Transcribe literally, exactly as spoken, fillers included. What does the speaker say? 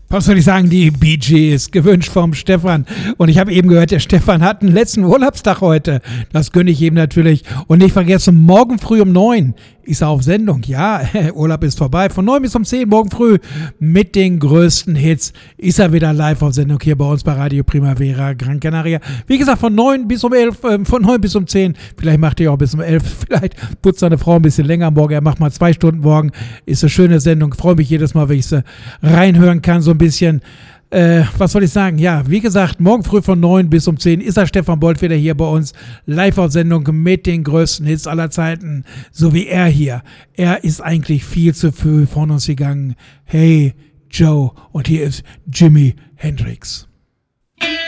Was soll ich sagen, die Bee Gees, gewünscht vom Stefan. Und ich habe eben gehört, der Stefan hat einen letzten Urlaubstag heute. Das gönne ich ihm natürlich. Und nicht vergessen, morgen früh um neun ist er auf Sendung. Ja, Urlaub ist vorbei. Von neun bis um zehn morgen früh mit den größten Hits ist er wieder live auf Sendung hier bei uns bei Radio Primavera Gran Canaria. Wie gesagt, von neun bis um elf, äh, von neun bis um zehn. Vielleicht macht er auch bis um elf. Vielleicht putzt seine Frau ein bisschen länger morgen. Er macht mal zwei Stunden morgen. Ist eine schöne Sendung. Freue mich jedes Mal, wenn ich sie reinhören kann. So ein bisschen, äh, was soll ich sagen? Ja, wie gesagt, morgen früh von neun bis um zehn ist der Stefan Bolt wieder hier bei uns. Live auf Sendung mit den größten Hits aller Zeiten. So wie er hier. Er ist eigentlich viel zu früh von uns gegangen. Hey, Joe. Und hier ist Jimi Hendrix.